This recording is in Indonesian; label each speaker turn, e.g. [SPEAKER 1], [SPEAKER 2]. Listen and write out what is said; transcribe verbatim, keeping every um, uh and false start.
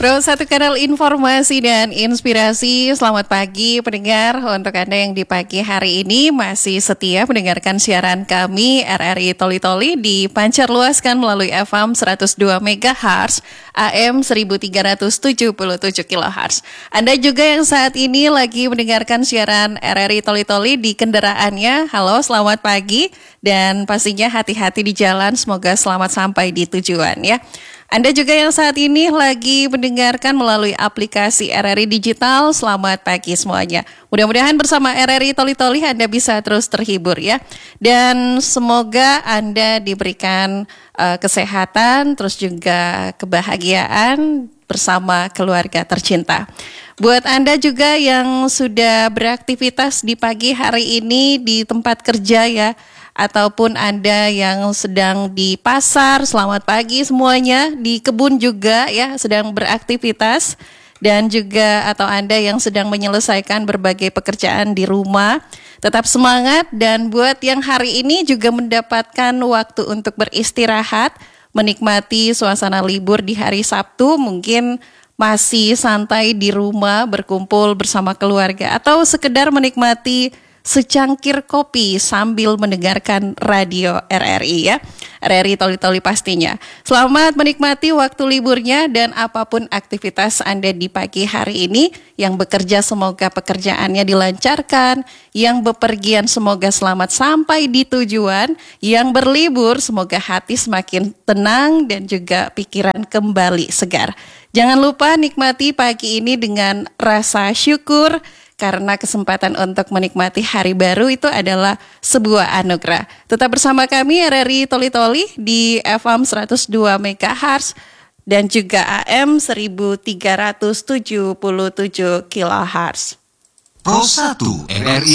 [SPEAKER 1] Pro satu kanal informasi dan inspirasi. Selamat pagi pendengar. Untuk Anda yang di pagi hari ini masih setia mendengarkan siaran kami R R I Toli Toli dipancar luaskan melalui F M seratus dua megahertz, A M seribu tiga ratus tujuh puluh tujuh kilohertz. Anda juga yang saat ini lagi mendengarkan siaran R R I Toli Toli di kendaraannya. Halo, selamat pagi dan pastinya hati-hati di jalan. Semoga selamat sampai di tujuan ya. Anda juga yang saat ini lagi mendengarkan melalui aplikasi R R I Digital, selamat pagi semuanya. Mudah-mudahan bersama R R I Toli Toli Anda bisa terus terhibur ya. Dan semoga Anda diberikan uh, kesehatan, terus juga kebahagiaan bersama keluarga tercinta. Buat Anda juga yang sudah beraktivitas di pagi hari ini di tempat kerja ya, ataupun Anda yang sedang di pasar, selamat pagi semuanya, di kebun juga ya, sedang beraktivitas, dan juga atau Anda yang sedang menyelesaikan berbagai pekerjaan di rumah, tetap semangat. Dan buat yang hari ini juga mendapatkan waktu untuk beristirahat, menikmati suasana libur di hari Sabtu, mungkin masih santai di rumah, berkumpul bersama keluarga, atau sekedar menikmati secangkir kopi sambil mendengarkan radio R R I ya. R R I Toli Toli pastinya. Selamat menikmati waktu liburnya dan apapun aktivitas Anda di pagi hari ini. Yang bekerja semoga pekerjaannya dilancarkan, yang bepergian semoga selamat sampai di tujuan, yang berlibur semoga hati semakin tenang dan juga pikiran kembali segar. Jangan lupa nikmati pagi ini dengan rasa syukur, karena kesempatan untuk menikmati hari baru itu adalah sebuah anugerah. Tetap bersama kami R R I Toli Toli di F M seratus dua megahertz dan juga A M seribu tiga ratus tujuh puluh tujuh kilohertz.
[SPEAKER 2] Pro satu R R I